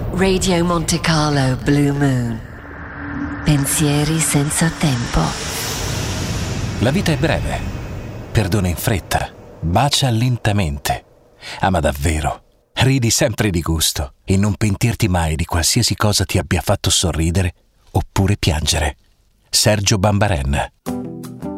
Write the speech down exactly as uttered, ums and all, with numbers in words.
Radio Monte Carlo Blue Moon. Pensieri senza tempo. La vita è breve. Perdona in fretta. Bacia lentamente. Ama davvero. Ridi sempre di gusto e non pentirti mai di qualsiasi cosa ti abbia fatto sorridere oppure piangere. Sergio Bambaren.